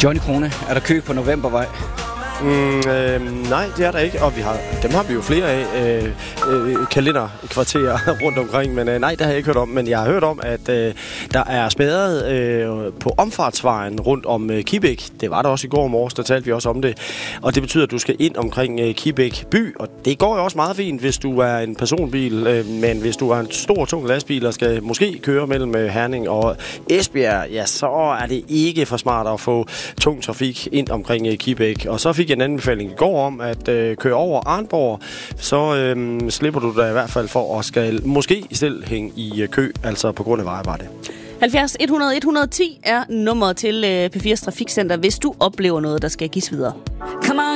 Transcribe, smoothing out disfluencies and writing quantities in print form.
Johnny Krone, er der kø på Novembervej? Nej, det er der ikke, og dem har vi jo flere af kalenderkvarterer rundt omkring, men nej, det har jeg ikke hørt om, men jeg har hørt om, at der er spærret på omfartsvejen rundt om Kibæk. Det var der også i går morges, der talte vi også om det, og det betyder, at du skal ind omkring Kibæk by, og det går jo også meget fint, hvis du er en personbil, men hvis du er en stor, tung lastbil og skal måske køre mellem Herning og Esbjerg, ja, så er det ikke for smart at få tung trafik ind omkring Kibæk, og så fik jeg en anbefaling i går om at køre over Arnborg, så slipper du da i hvert fald for at skal måske selv hænge i kø, altså på grund af vejarbejde. 70 100 110 er nummeret til P4's Trafikcenter, hvis du oplever noget, der skal gives videre. Come on.